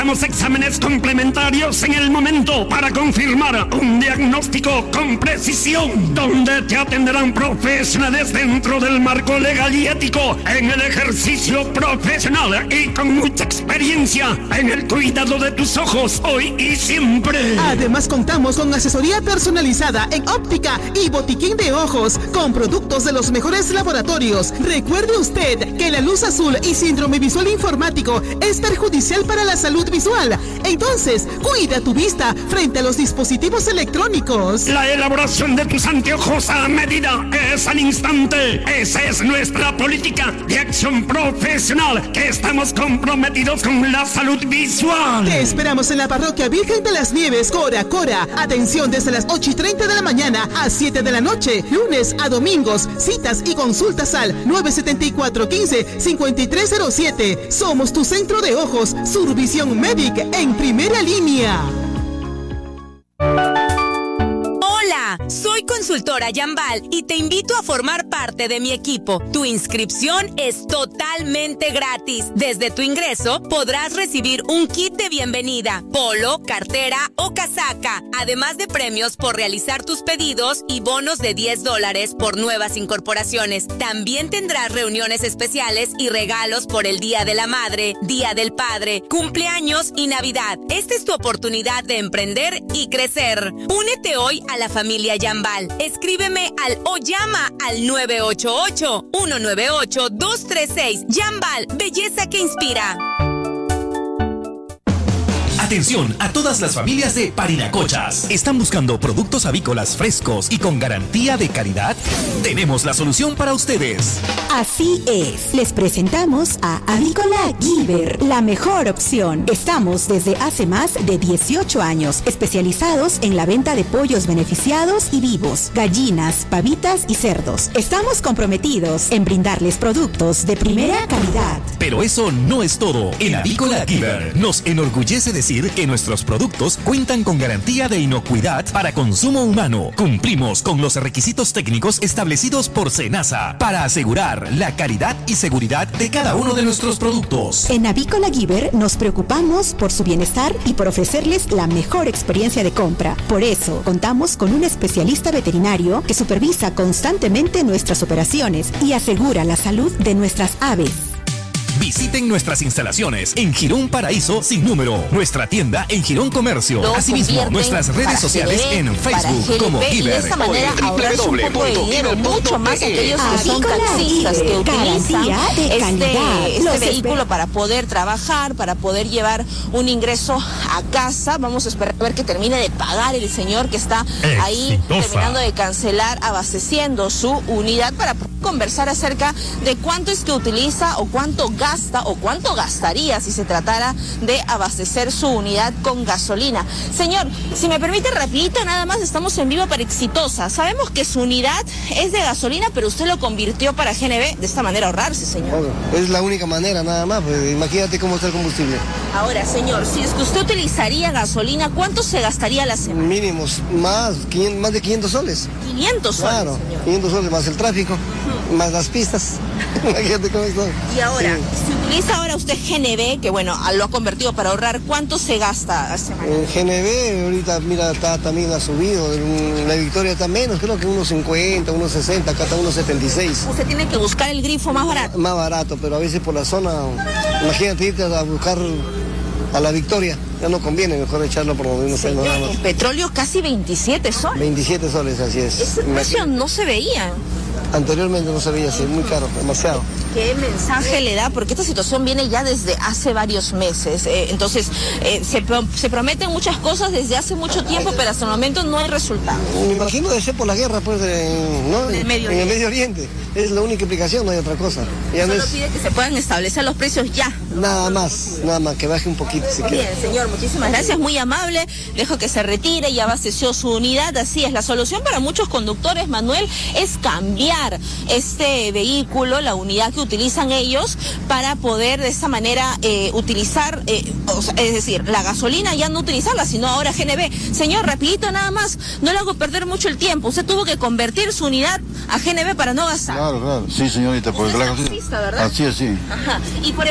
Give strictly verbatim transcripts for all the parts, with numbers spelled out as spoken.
Damos exámenes complementarios en el momento para confirmar un diagnóstico con precisión, donde te atenderán profesionales dentro del marco legal y ético en el ejercicio profesional y con mucha experiencia en el cuidado de tus ojos hoy y siempre. Además contamos con asesoría personalizada en óptica y botiquín de ojos con productos de los mejores laboratorios. Recuerde usted que la luz azul y síndrome visual informático es perjudicial para la salud visual. Entonces, cuida tu vista frente a los dispositivos electrónicos. La elaboración de tus anteojos a medida es al instante. Esa es nuestra política de acción profesional, que estamos comprometidos con la salud visual. Te esperamos en la parroquia Virgen de las Nieves, Cora, Cora. Atención desde las ocho y treinta de la mañana a siete de la noche, lunes a domingos. Citas y consultas al nueve siete cuatro, uno cinco, cinco tres cero siete. Somos tu centro de ojos, Survisión Medic en primera línea. Hola, soy consultora Yambal y te invito a formar parte de mi equipo. Tu inscripción es totalmente gratis. Desde tu ingreso podrás recibir un kit de bienvenida, polo, cartera o casaca, además de premios por realizar tus pedidos y bonos de diez dólares por nuevas incorporaciones. También tendrás reuniones especiales y regalos por el Día de la Madre, Día del Padre, cumpleaños y Navidad. Esta es tu oportunidad de emprender y crecer. Únete hoy a la familia Yambal. Escríbeme al o llama al nueve ocho ocho, uno nueve ocho, dos tres seis. Yambal, belleza que inspira. Atención a todas las familias de Parinacochas. ¿Están buscando productos avícolas frescos y con garantía de calidad? Tenemos la solución para ustedes. Así es. Les presentamos a Avícola Giver, la mejor opción. Estamos desde hace más de dieciocho años especializados en la venta de pollos beneficiados y vivos, gallinas, pavitas y cerdos. Estamos comprometidos en brindarles productos de primera calidad. Pero eso no es todo. En Avícola Giver nos enorgullece decir que nuestros productos cuentan con garantía de inocuidad para consumo humano. Cumplimos con los requisitos técnicos establecidos por SENASA para asegurar la calidad y seguridad de cada uno de nuestros productos. En Avícola Giver nos preocupamos por su bienestar y por ofrecerles la mejor experiencia de compra. Por eso, contamos con un especialista veterinario que supervisa constantemente nuestras operaciones y asegura la salud de nuestras aves. Visiten nuestras instalaciones en Girón Paraíso sin número, nuestra tienda en Girón Comercio, Lo asimismo nuestras redes sociales G B, en Facebook como Giver. De esta manera ahorrarse un poco de dinero, mucho más aquellos que son taxistas que utilizan este, este vehículo para poder trabajar, para poder llevar un ingreso a casa. Vamos a esperar a ver que termine de pagar el señor que está ahí Exitosa. terminando de cancelar, abasteciendo su unidad, para conversar acerca de cuánto es que utiliza o cuánto gasta o cuánto gastaría si se tratara de abastecer su unidad con gasolina. Señor, si me permite rapidito, nada más, estamos en vivo para Exitosa. Sabemos que su unidad es de gasolina, pero usted lo convirtió para G N B, de esta manera ahorrarse, señor. Bueno, es la única manera, nada más, pues imagínate cómo está el combustible. Ahora, señor, si es que usted utilizaría gasolina, ¿cuánto se gastaría a la semana? Mínimos, más, quinientos, más de quinientos soles. quinientos soles, claro, señor. quinientos soles más el tráfico, uh-huh. más las pistas. Imagínate cómo está. Y ahora, sí. si utiliza ahora usted G N B, que bueno, lo ha convertido para ahorrar, ¿cuánto se gasta a semana? En G N B ahorita, mira, está, también ha subido, en la Victoria está menos, creo que unos cincuenta, unos sesenta, acá está unos setenta y seis. Usted tiene que buscar el grifo más barato. Más barato, pero a veces por la zona, imagínate irte a buscar a la Victoria, ya no conviene, mejor echarlo por donde uno se nada más. Petróleo casi veintisiete soles. veintisiete soles, así es. Ese precio no se veía. Anteriormente no se veía así, muy caro, demasiado. ¿Qué mensaje le da? Porque esta situación viene ya desde hace varios meses. Eh, entonces, eh, se, pro se prometen muchas cosas desde hace mucho tiempo, pero hasta el momento no hay resultados. Me imagino de ser por la guerra, pues, de, ¿no? En el Medio en Oriente. el Medio Oriente. Es la única explicación, no hay otra cosa. Ya Solo no es... pide que se puedan establecer los precios ya. Nada más, nada más, que baje un poquito si Bien, quiere. señor, muchísimas gracias, muy amable. Dejo que se retire y abasteció su unidad. Así es, la solución para muchos conductores, Manuel, es cambiar este vehículo, la unidad que utilizan ellos, para poder de esta manera eh, utilizar, eh, o sea, es decir, la gasolina ya no utilizarla, sino ahora G N B. Señor, rapidito nada más, no le hago perder mucho el tiempo. Usted tuvo que convertir su unidad a G N B para no gastar. Claro, claro, sí, señorita, por el taxista, ¿verdad? Así es, sí. Ajá. Y por ejemplo,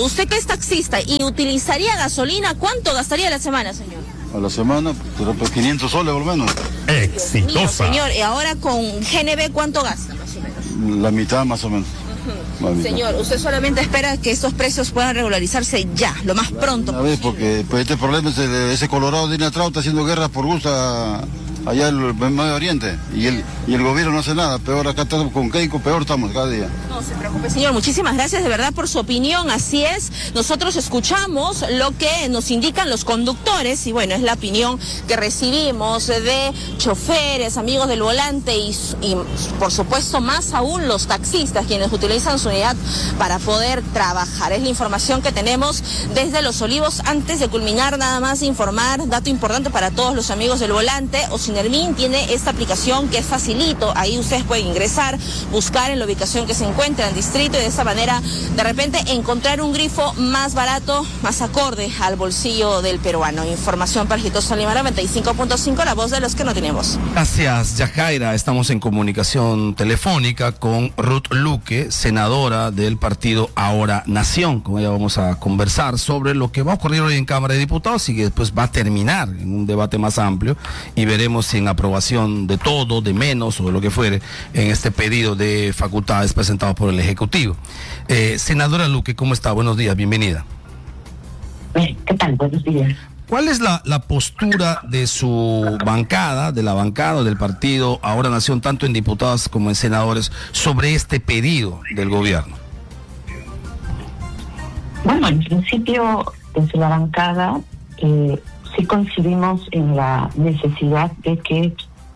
usted que es taxista y utilizaría gasolina, ¿cuánto gastaría a la semana, señor? A la semana, pues quinientos soles por lo menos. Exitosa. Mío, señor, y ahora con G N B, ¿cuánto gasta más o menos? La mitad más o menos. Uh-huh. Señor, usted solamente espera que estos precios puedan regularizarse ya, lo más claro, pronto una vez, porque pues, este problema es el, ese Colorado de Inatrao está haciendo guerra por gusto a, allá en el Medio Oriente y el, y el gobierno no hace nada. Peor acá estamos con Keiko, peor estamos cada día. No se preocupe, señor. Muchísimas gracias de verdad por su opinión. Así es, nosotros escuchamos lo que nos indican los conductores y bueno, es la opinión que recibimos de choferes, amigos del volante y, y por supuesto más aún los taxistas quienes utilizan su unidad para poder trabajar. Es la información que tenemos desde Los Olivos. Antes de culminar, nada más informar, dato importante para todos los amigos del volante, Ocinermin tiene esta aplicación que es facilito, ahí ustedes pueden ingresar, buscar en la ubicación que se encuentra en el distrito y de esa manera de repente encontrar un grifo más barato, más acorde al bolsillo del peruano. Información para Gitosa Lima noventa y cinco punto cinco, la voz de los que no tenemos. Gracias, Yajaira. Estamos en comunicación telefónica con Ruth Luque, senadora del partido Ahora Nación. Con ella vamos a conversar sobre lo que va a ocurrir hoy en Cámara de Diputados y que después va a terminar en un debate más amplio y veremos si en aprobación de todo, de menos o de lo que fuere en este pedido de facultades presentado por el Ejecutivo. Eh, senadora Luque, ¿cómo está? Buenos días, bienvenida. ¿Qué tal? Buenos días. ¿Cuál es la, la postura de su bancada, de la bancada del partido Ahora Nación, tanto en diputados como en senadores, sobre este pedido del gobierno? Bueno, en principio, desde la bancada, eh, sí coincidimos en la necesidad de que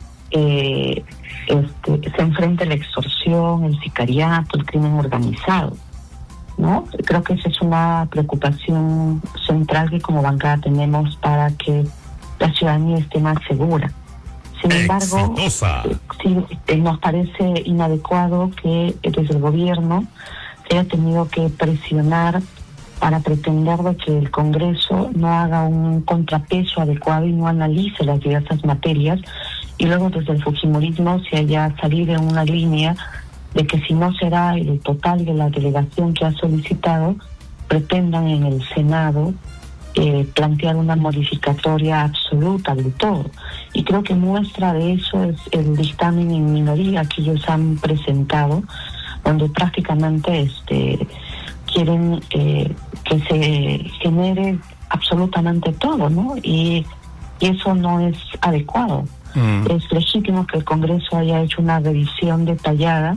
eh, este, se enfrente la extorsión, el sicariato, el crimen organizado, ¿no? Creo que esa es una preocupación central que como bancada tenemos para que la ciudadanía esté más segura. Sin embargo, eh, sí, eh, nos parece inadecuado que desde el gobierno se haya tenido que presionar para pretender de que el Congreso no haga un contrapeso adecuado y no analice las diversas materias, y luego desde el fujimorismo se haya salido en una línea de que si no será el total de la delegación que ha solicitado, pretendan en el Senado eh, plantear una modificatoria absoluta de todo. Y creo que muestra de eso es el dictamen en minoría que ellos han presentado, donde prácticamente este quieren eh, que se genere absolutamente todo, ¿no? Y, y eso no es adecuado. Mm. Es legítimo que el Congreso haya hecho una revisión detallada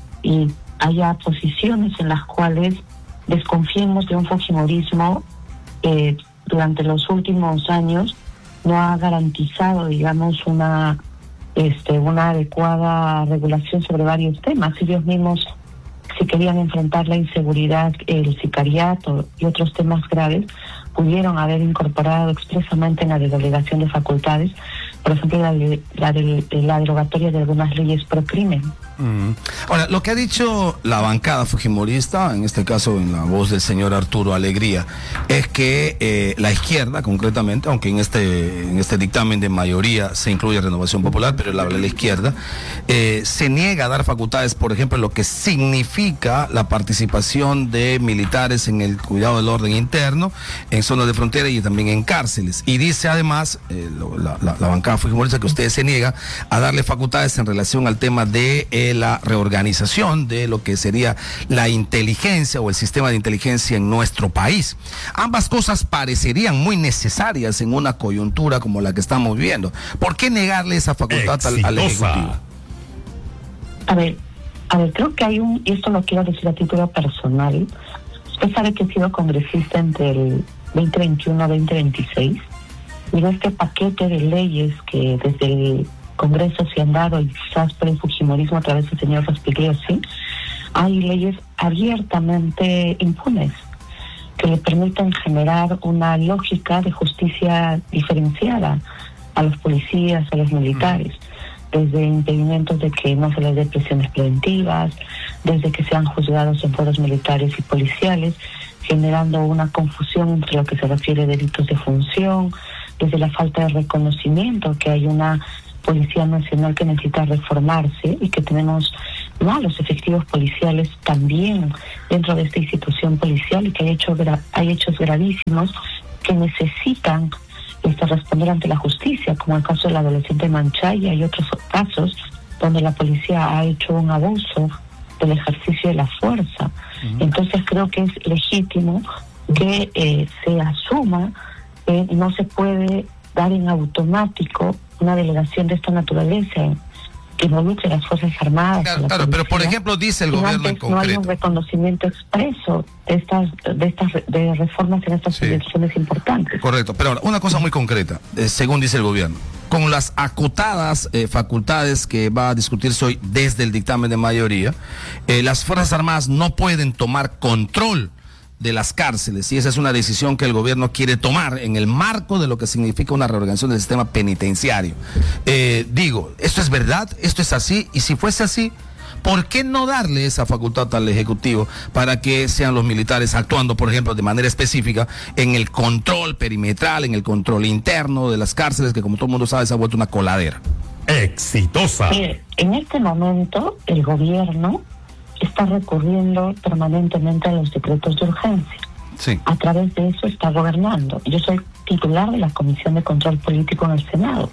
y haya posiciones en las cuales desconfiemos de un fujimorismo que durante los últimos años no ha garantizado, digamos, una este una adecuada regulación sobre varios temas. Ellos mismos, si querían enfrentar la inseguridad, el sicariato y otros temas graves, pudieron haber incorporado expresamente en la delegación de facultades, por ejemplo, la, la, la derogatoria de algunas leyes pro crimen. Mm. Ahora, lo que ha dicho la bancada fujimorista, en este caso en la voz del señor Arturo Alegría, es que eh, la izquierda, concretamente, aunque en este en este dictamen de mayoría se incluye Renovación Popular, pero él habla de la izquierda, eh, se niega a dar facultades, por ejemplo, lo que significa la participación de militares en el cuidado del orden interno, en zonas de frontera y también en cárceles. Y dice además, eh, la, la, la bancada fujimorista, que usted se niega a darle facultades en relación al tema de eh, la reorganización de lo que sería la inteligencia o el sistema de inteligencia en nuestro país. Ambas cosas parecerían muy necesarias en una coyuntura como la que estamos viviendo. ¿Por qué negarle esa facultad al, al Ejecutivo? A ver, a ver, creo que hay un, y esto lo quiero decir a título personal, usted sabe que he sido congresista entre el veinte veintiuno a veinte veintiséis, y este paquete de leyes que desde el Congreso se han dado, y quizás por el fujimorismo a través del señor Rospigliosi, hay leyes abiertamente impunes que le permiten generar una lógica de justicia diferenciada a los policías, a los militares, desde impedimentos de que no se les dé prisiones preventivas, desde que sean juzgados en foros militares y policiales, generando una confusión entre lo que se refiere a delitos de función, desde la falta de reconocimiento que hay una Policía Nacional que necesita reformarse y que tenemos no a los efectivos policiales también dentro de esta institución policial, y que hay hechos, gra- hay hechos gravísimos que necesitan este, responder ante la justicia, como el caso del adolescente Manchay, y hay otros casos donde la policía ha hecho un abuso del ejercicio de la fuerza. Uh-huh. Entonces creo que es legítimo que eh, se asuma que no se puede dar en automático una delegación de esta naturaleza que involucre a las Fuerzas Armadas. Claro, claro, pero por ejemplo dice el gobierno en concreto. No hay un reconocimiento expreso de estas de estas de reformas en estas Sí. elecciones importantes. Correcto, pero ahora, una cosa muy concreta, eh, según dice el gobierno, con las acotadas eh, facultades que va a discutirse hoy desde el dictamen de mayoría, eh, las Fuerzas Armadas no pueden tomar control de las cárceles, y esa es una decisión que el gobierno quiere tomar en el marco de lo que significa una reorganización del sistema penitenciario. Eh, digo, ¿esto es verdad? ¿Esto es así? Y si fuese así, ¿por qué no darle esa facultad al Ejecutivo para que sean los militares actuando, por ejemplo, de manera específica en el control perimetral, en el control interno de las cárceles, que como todo el mundo sabe se ha vuelto una coladera? Exitosa. Eh, en este momento el gobierno está recurriendo permanentemente a los decretos de urgencia. Sí. A través de eso está gobernando. Yo soy titular de la Comisión de Control Político en el Senado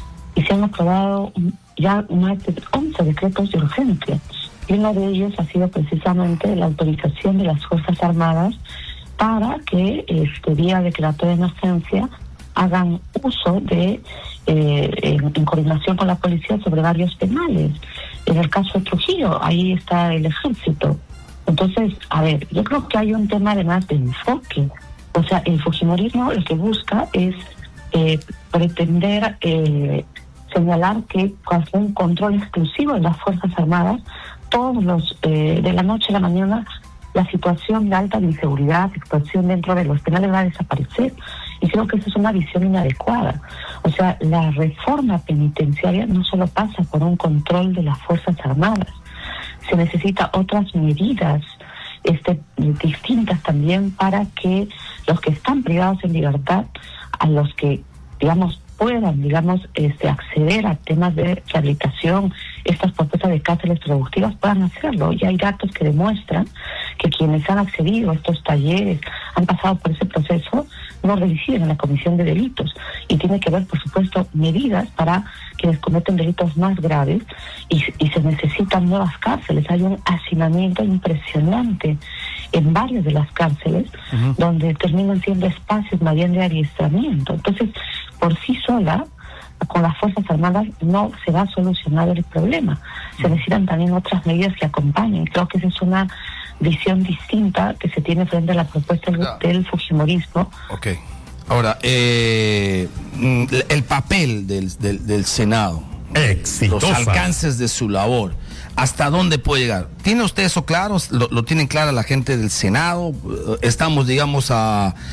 y se han aprobado ya más de once decretos de urgencia, y uno de ellos ha sido precisamente la autorización de las Fuerzas Armadas para que, este, vía declaratoria de emergencia, hagan uso de, eh, en, en coordinación con la policía, sobre varios penales. En el caso de Trujillo, ahí está el ejército. Entonces, a ver, yo creo que hay un tema además de enfoque. O sea, el fujimorismo lo que busca es eh, pretender eh, señalar que con un control exclusivo de las Fuerzas Armadas, todos los, eh, de la noche a la mañana, la situación de alta inseguridad, situación dentro de los penales va a desaparecer. Y creo que esa es una visión inadecuada. O sea, la reforma penitenciaria no solo pasa por un control de las Fuerzas Armadas, se necesita otras medidas este, distintas también para que los que están privados en libertad, a los que, digamos, puedan, digamos, este, acceder a temas de rehabilitación, estas propuestas de cárceles productivas, puedan hacerlo. Y hay datos que demuestran que quienes han accedido a estos talleres, han pasado por ese proceso, no reinciden en la comisión de delitos. Y tiene que haber, por supuesto, medidas para quienes cometen delitos más graves, y, y se necesitan nuevas cárceles. Hay un hacinamiento impresionante en varias de las cárceles, uh-huh, donde terminan siendo espacios más bien de adiestramiento. Entonces, por sí sola, con las Fuerzas Armadas no se va a solucionar el problema. Se necesitan también otras medidas que acompañen. Creo que esa es una visión distinta que se tiene frente a la propuesta del, del fujimorismo. Ok. Ahora, eh, el papel del, del, del Senado, Exitosa. los alcances de su labor, ¿hasta dónde puede llegar? ¿Tiene usted eso claro? ¿Lo, lo tienen clara la gente del Senado? Estamos, digamos, a, a,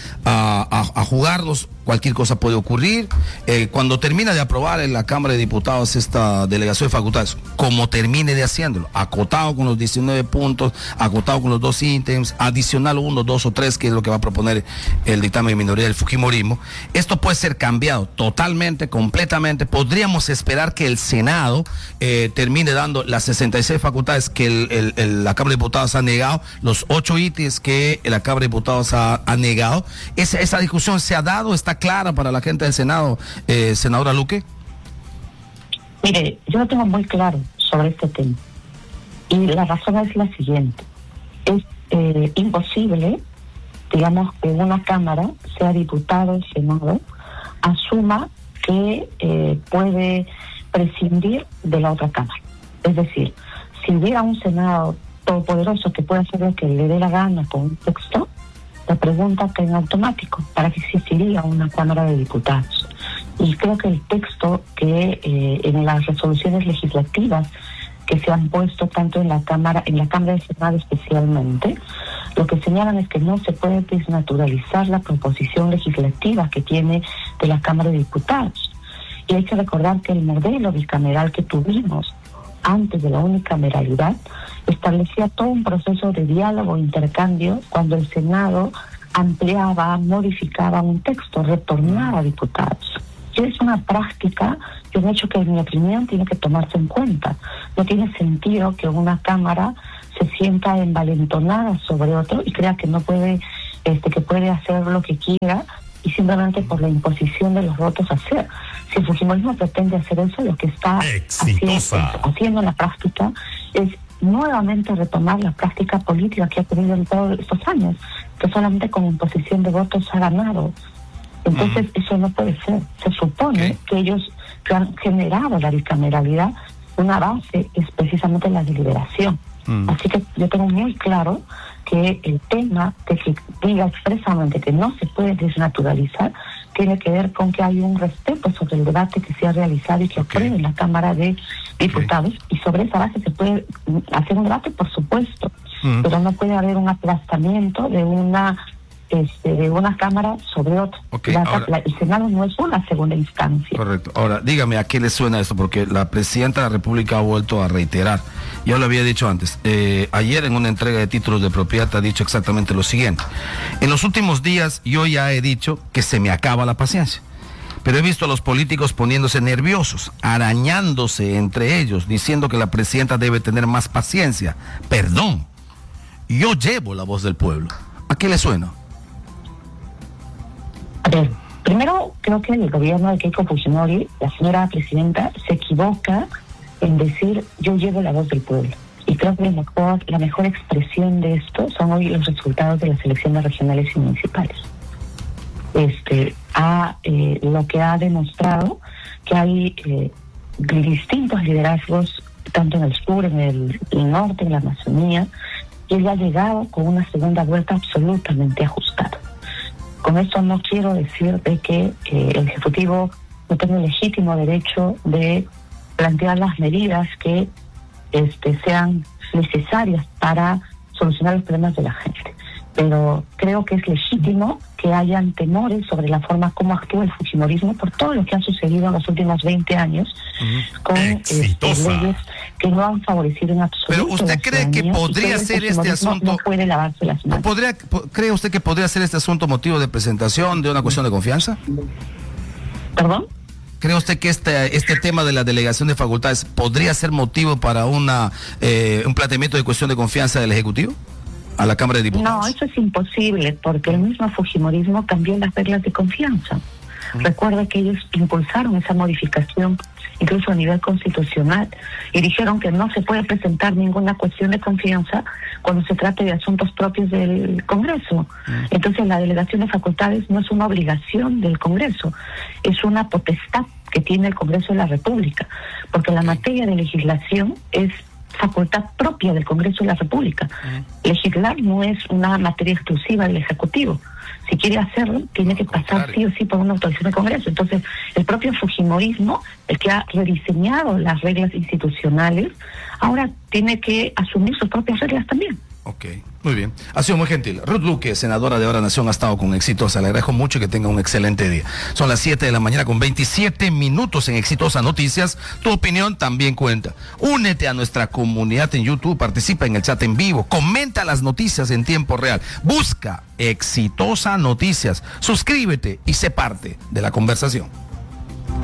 a, a jugarlos. Cualquier cosa puede ocurrir. Eh, cuando termina de aprobar en la Cámara de Diputados esta delegación de facultades, como termine de haciéndolo, acotado con los diecinueve puntos, acotado con los dos ítems, adicional uno, dos o tres, que es lo que va a proponer el dictamen de minoría del fujimorismo, esto puede ser cambiado totalmente, completamente. Podríamos esperar que el Senado eh, termine dando las sesenta y seis facultades que el, el, el, la Cámara de Diputados ha negado, los ocho ítems que la Cámara de Diputados ha, ha negado. Esa, esa discusión se ha dado, está clara para la gente del Senado, eh, senadora Luque. Mire, yo lo tengo muy claro sobre este tema, y la razón es la siguiente: es eh, imposible, digamos, que una Cámara, sea diputado o Senado, asuma que eh, puede prescindir de la otra Cámara. Es decir, si hubiera un Senado todopoderoso que pueda hacer lo que le dé la gana con un texto, la pregunta cae en automático: ¿para qué existiría una Cámara de Diputados? Y creo que el texto que eh, en las resoluciones legislativas que se han puesto tanto en la Cámara, en la Cámara de Senado especialmente, lo que señalan es que no se puede desnaturalizar la proposición legislativa que tiene de la Cámara de Diputados. Y hay que recordar que el modelo bicameral que tuvimos antes de la unicameralidad establecía todo un proceso de diálogo e intercambio cuando el Senado ampliaba, modificaba un texto, retornaba a diputados. si es una práctica y un hecho que en mi opinión tiene que tomarse en cuenta. No tiene sentido que una cámara se sienta envalentonada sobre otro y crea que no puede, este, que puede hacer lo que quiera y simplemente por la imposición de los votos hacer. Si el fujimorismo pretende hacer eso, lo que está haciendo, haciendo en la práctica es nuevamente retomar la práctica política que ha tenido en todos estos años, que solamente con imposición de votos ha ganado. Entonces, uh-huh. eso no puede ser. Se supone okay. que ellos que han generado la bicameralidad, una base es precisamente la deliberación. Uh-huh. Así que yo tengo muy claro que el tema de que diga expresamente que no se puede desnaturalizar tiene que ver con que hay un respeto sobre el debate que se ha realizado y que okay. ocurre en la Cámara de Diputados, okay. y sobre esa base se puede hacer un debate, por supuesto, uh-huh. pero no puede haber un aplastamiento de una este, de una Cámara sobre otra. Okay, la, ahora, la, el Senado no es una segunda instancia. Correcto. Ahora, dígame, ¿a qué le suena esto? Porque la Presidenta de la República ha vuelto a reiterar. Yo lo había dicho antes. Eh, ayer en una entrega de títulos de propiedad ha dicho exactamente lo siguiente. En los últimos días yo ya he dicho que se me acaba la paciencia. Pero he visto a los políticos poniéndose nerviosos, arañándose entre ellos, diciendo que la Presidenta debe tener más paciencia. Perdón, yo llevo la voz del pueblo. ¿A qué le suena? A ver, primero creo que el gobierno de Keiko Fujimori, la señora Presidenta, se equivoca en decir yo llevo la voz del pueblo. Y creo que la mejor, la mejor expresión de esto son hoy los resultados de las elecciones regionales y municipales. Este, ha, eh, lo que ha demostrado que hay eh, distintos liderazgos, tanto en el sur, en el, el norte, en la Amazonía, y él ha llegado con una segunda vuelta absolutamente ajustada. Con esto no quiero decir de que eh, el Ejecutivo no tenga el legítimo derecho de plantear las medidas que este, sean necesarias para solucionar los problemas de la gente. Pero creo que es legítimo que hayan temores sobre la forma como actúa el fujimorismo por todo lo que ha sucedido en los últimos veinte años uh-huh. con este, leyes que no han favorecido en absoluto. Pero usted cree que podría ser este asunto... No puede lavarse las manos. ¿Podría, ¿Cree usted que podría ser este asunto motivo de presentación de una cuestión de confianza? ¿Perdón? ¿Cree usted que este, este tema de la delegación de facultades podría ser motivo para una eh, un planteamiento de cuestión de confianza del Ejecutivo a la Cámara de Diputados? No, eso es imposible, porque el mismo fujimorismo cambió las reglas de confianza. Uh-huh. Recuerda que ellos impulsaron esa modificación, incluso a nivel constitucional, y dijeron que no se puede presentar ninguna cuestión de confianza cuando se trate de asuntos propios del Congreso. Uh-huh. Entonces la delegación de facultades no es una obligación del Congreso, es una potestad que tiene el Congreso de la República, porque la materia de legislación es facultad propia del Congreso de la República. Uh-huh. Legislar no es una materia exclusiva del Ejecutivo. Si quiere hacerlo, tiene que pasar sí o sí por una autorización del Congreso. Entonces, el propio fujimorismo, el que ha rediseñado las reglas institucionales, ahora tiene que asumir sus propias reglas también. Ok, muy bien. Ha sido muy gentil. Ruth Luque, senadora de Ahora Nación, ha estado con Exitosa. Le agradezco mucho y que tenga un excelente día. Son las siete de la mañana con veintisiete minutos en Exitosa Noticias. Tu opinión también cuenta. Únete a nuestra comunidad en YouTube, participa en el chat en vivo, comenta las noticias en tiempo real. Busca Exitosa Noticias, suscríbete y sé parte de la conversación.